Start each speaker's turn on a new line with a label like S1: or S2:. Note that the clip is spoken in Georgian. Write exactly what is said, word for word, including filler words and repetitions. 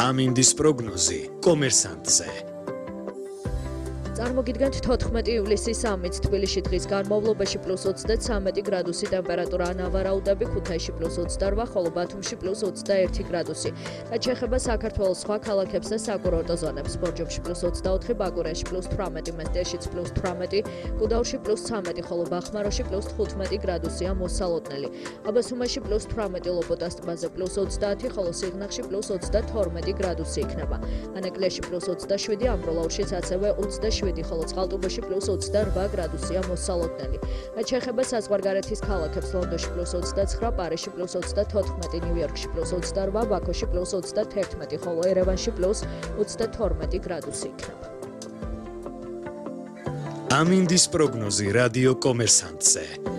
S1: ამინდის პროგნოზი კომერსანტზე.
S2: წარმოგიდგენთ თოთხმეტი ივლისის სამიც თბილისში დღის განმავლობაში პლუს ოცდათვრამეტი გრადუსი ტემპერატურა ნავარაუდები, ქუთაისში პლუს ოცდარვა, ხოლო ბათუმში პლუს ოცდაერთი გრადუსი. რაც შეეხება საქართველოს სხვა ქალაქებს და საკურორტო ზონებს, ბორჯომში პლუს ოცდაოთხი, ბაკურიაში პლუს თვრამეტი, მესტიაშიც პლუს თვრამეტი, გუდაურში პლუს ცამეტი, ხოლო ბახმაროში პლუს თხუთმეტი გრადუსია მოსალოდნელი. აბასუმაში პლუს თვრამეტი, ლობოტას ტბაზე პლუს ოცდაათი, ხოლო სიღნაღში პლუს ოცდათორმეტი გრადუსი იქნება. ანაკლიაში პლუს ოცდაშვიდი, ამბროლაურშიც ასევე ოცდაშვიდი, ხოლო წყალტუბოში პლუს ოცდარვა გრადუსია მოსალოდნელი. რაც შეეხება საზღვარგარეთის ქალაქებს, ლონდონში პლუს ოცდაცხრა, პარიზში პლუს ოცდათოთხმეტი, ნიუ-იორკში პლუს ოცდარვა, ბაქოში პლუს ოცდათერთმეტი, ხოლო ერევანში პლუს ოცდათორმეტი გრადუსი იქნება.
S1: ამინდის პროგნოზი რადიო კომერსანტზე.